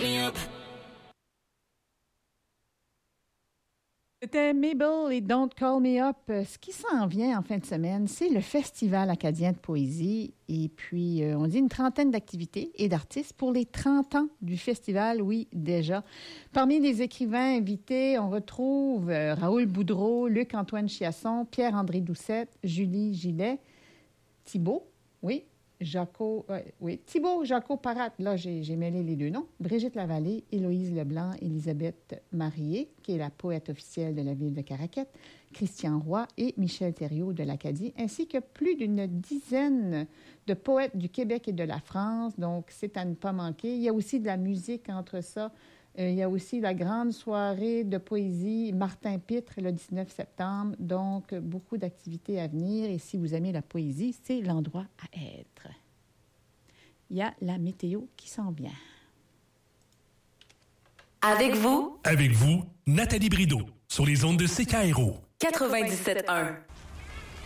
C'était Mabel et Don't Call Me Up. Ce qui s'en vient en fin de semaine, c'est le Festival acadien de poésie. Et puis, on dit une trentaine d'activités et d'artistes pour les 30 ans du festival, oui, déjà. Parmi les écrivains invités, on retrouve Raoul Boudreau, Luc-Antoine Chiasson, Pierre-André Doucette, Julie Gillet, Thibault, oui, Thibault Jacot-Parat, là j'ai mêlé les deux noms, Brigitte Lavallée, Héloïse Leblanc, Élisabeth Marié, qui est la poète officielle de la ville de Caraquette, Christian Roy et Michel Thériault de l'Acadie, ainsi que plus d'une dizaine de poètes du Québec et de la France, donc c'est à ne pas manquer. Il y a aussi de la musique entre ça. Il y a aussi la grande soirée de poésie Martin Pitre le 19 septembre. Donc, beaucoup d'activités à venir. Et si vous aimez la poésie, c'est l'endroit à être. Il y a la météo qui s'en vient. Avec vous, Nathalie Brideau, sur les ondes de CKRO. 97.1.